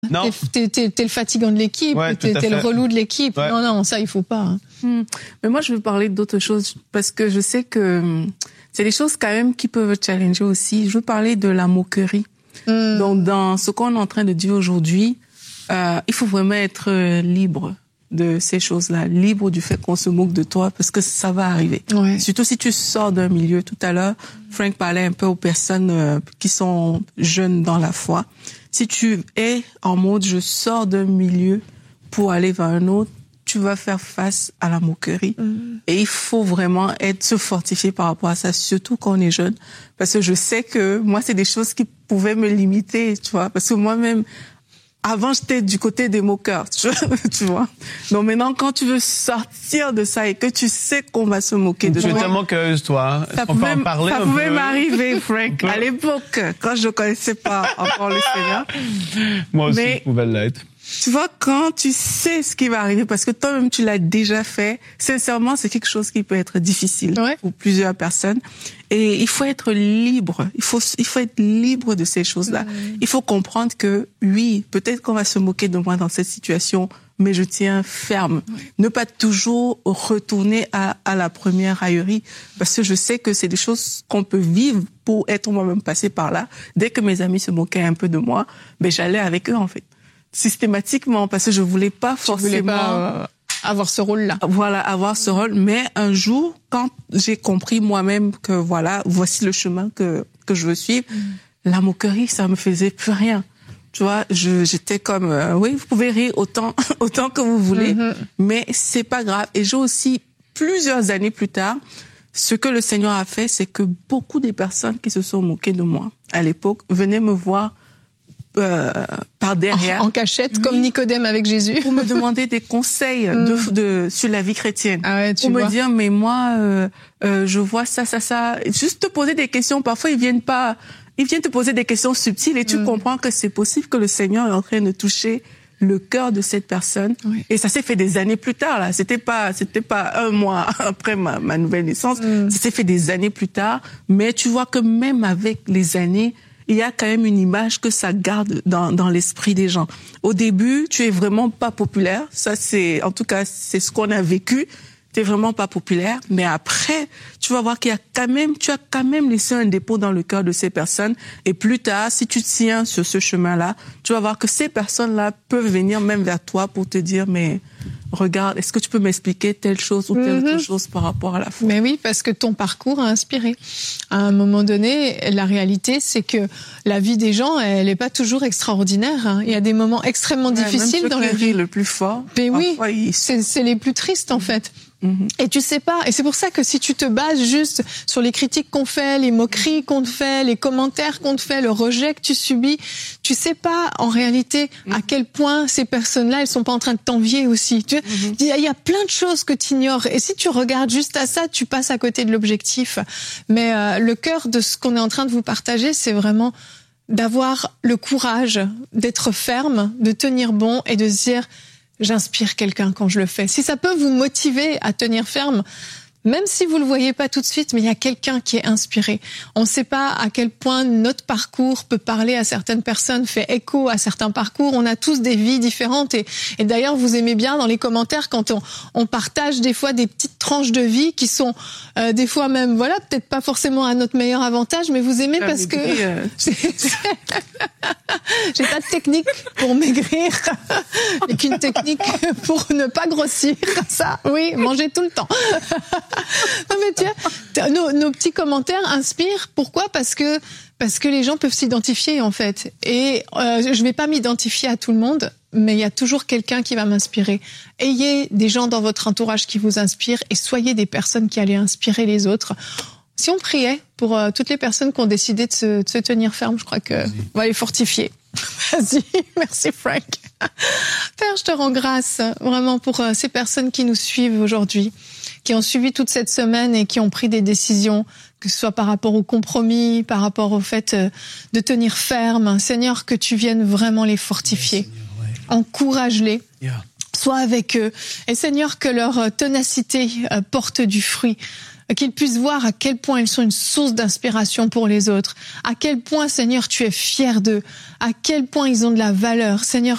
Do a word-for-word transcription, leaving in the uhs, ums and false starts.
Non. T'es, t'es, t'es le fatigant de l'équipe, ouais, t'es, t'es le relou de l'équipe. Ouais. Non, non, ça, il faut pas. Hein. Hum. Mais moi, je veux parler d'autres choses parce que je sais que c'est des choses quand même qui peuvent challenger aussi. Je veux parler de la moquerie. Hum. Donc, dans ce qu'on est en train de dire aujourd'hui, euh, il faut vraiment être libre de ces choses-là, libre du fait qu'on se moque de toi parce que ça va arriver. Ouais. Surtout si tu sors d'un milieu. Tout à l'heure, Frank parlait un peu aux personnes euh, qui sont jeunes dans la foi. Si tu es en mode je sors d'un milieu pour aller vers un autre, tu vas faire face à la moquerie. Mmh. Et il faut vraiment être se fortifier par rapport à ça, surtout quand on est jeune. Parce que je sais que moi, c'est des choses qui pouvaient me limiter, tu vois. Parce que moi-même, avant, j'étais du côté des moqueurs, tu vois. Donc maintenant, quand tu veux sortir de ça et que tu sais qu'on va se moquer de toi. Tu es tellement moqueuse, toi. Ça on pouvait, peut en parler ça un pouvait peu. m'arriver, Frank, à l'époque, quand je ne connaissais pas encore le Seigneur. Moi aussi, Mais, je pouvais l'être. Tu vois, quand tu sais ce qui va arriver, parce que toi-même, tu l'as déjà fait, sincèrement, c'est quelque chose qui peut être difficile ouais. pour plusieurs personnes. Et il faut être libre. Il faut, il faut être libre de ces choses-là. Mmh. Il faut comprendre que, oui, peut-être qu'on va se moquer de moi dans cette situation, mais je tiens ferme. Ouais. Ne pas toujours retourner à, à la première raillerie, parce que je sais que c'est des choses qu'on peut vivre pour être moi-même passé par là. Dès que mes amis se moquaient un peu de moi, ben, j'allais avec eux, en fait. Systématiquement, parce que je voulais pas forcément je voulais pas, euh, avoir ce rôle-là. Voilà, avoir ce rôle. Mais un jour, quand j'ai compris moi-même que voilà, voici le chemin que que je veux suivre, mmh. la moquerie, ça me faisait plus rien. Tu vois, je j'étais comme euh, oui, vous pouvez rire autant autant que vous voulez, mmh. mais c'est pas grave. Et j'ai aussi plusieurs années plus tard, ce que le Seigneur a fait, c'est que beaucoup des personnes qui se sont moquées de moi à l'époque venaient me voir. Euh, par derrière. En, en cachette, oui. Comme Nicodème avec Jésus. Pour me demander des conseils mm. de, de, sur la vie chrétienne. Ah ouais, tu pour vois. me dire, mais moi, euh, euh, je vois ça, ça, ça. Juste te poser des questions. Parfois, ils viennent pas, ils viennent te poser des questions subtiles et tu mm. comprends que c'est possible que le Seigneur est en train de toucher le cœur de cette personne. Oui. Et ça s'est fait des années plus tard, là. C'était pas, c'était pas un mois après ma, ma nouvelle naissance. Mm. Ça s'est fait des années plus tard. Mais tu vois que même avec les années, il y a quand même une image que ça garde dans, dans l'esprit des gens. Au début, tu es vraiment pas populaire. Ça, c'est, en tout cas, c'est ce qu'on a vécu. T'es vraiment pas populaire. Mais après, tu vas voir qu'il y a quand même, tu as quand même laissé un dépôt dans le cœur de ces personnes. Et plus tard, si tu tiens sur ce chemin-là, tu vas voir que ces personnes-là peuvent venir même vers toi pour te dire, mais regarde, est-ce que tu peux m'expliquer telle chose ou telle mm-hmm. autre chose par rapport à la foi? Mais oui, parce que ton parcours a inspiré. À un moment donné, la réalité, c'est que la vie des gens, elle n'est pas toujours extraordinaire. Hein. Il y a des moments extrêmement ouais, difficiles même dans la vie. Le plus fort. Mais oui, ils... c'est, c'est les plus tristes en fait. Mmh. Et tu sais pas, et c'est pour ça que si tu te bases juste sur les critiques qu'on fait, les moqueries qu'on te fait, les commentaires qu'on te fait, le rejet que tu subis, tu sais pas en réalité mmh. à quel point ces personnes-là, elles sont pas en train de t'envier aussi. Tu vois, mmh. il y a, il y a plein de choses que tu ignores. Et si tu regardes juste à ça, tu passes à côté de l'objectif. Mais euh, le cœur de ce qu'on est en train de vous partager, c'est vraiment d'avoir le courage d'être ferme, de tenir bon et de se dire j'inspire quelqu'un quand je le fais. Si ça peut vous motiver à tenir ferme, même si vous le voyez pas tout de suite, mais il y a quelqu'un qui est inspiré. On ne sait pas à quel point notre parcours peut parler à certaines personnes, fait écho à certains parcours. On a tous des vies différentes et, et d'ailleurs vous aimez bien dans les commentaires quand on, on partage des fois des petites tranches de vie qui sont euh, des fois même, voilà, peut-être pas forcément à notre meilleur avantage, mais vous aimez ça parce que euh... j'ai pas de technique pour maigrir, mais qu'une technique pour ne pas grossir. Ça, oui, manger tout le temps. Non mais tu vois, nos, nos petits commentaires inspirent. Pourquoi ? Parce que parce que les gens peuvent s'identifier en fait. Et euh, je vais pas m'identifier à tout le monde, mais il y a toujours quelqu'un qui va m'inspirer. Ayez des gens dans votre entourage qui vous inspirent et soyez des personnes qui allez inspirer les autres. Si on priait pour euh, toutes les personnes qui ont décidé de se, de se tenir ferme, je crois que Vas-y. On va les fortifier. Vas-y, merci Frank. Père, je te rends grâce vraiment pour euh, ces personnes qui nous suivent aujourd'hui, qui ont suivi toute cette semaine et qui ont pris des décisions, que ce soit par rapport au compromis, par rapport au fait euh, de tenir ferme. Seigneur, que tu viennes vraiment les fortifier. Ouais, Seigneur, ouais. Encourage-les. Yeah. Sois avec eux. Et Seigneur, que leur ténacité euh, porte du fruit. Qu'ils puissent voir à quel point ils sont une source d'inspiration pour les autres. À quel point, Seigneur, tu es fier d'eux. À quel point ils ont de la valeur. Seigneur,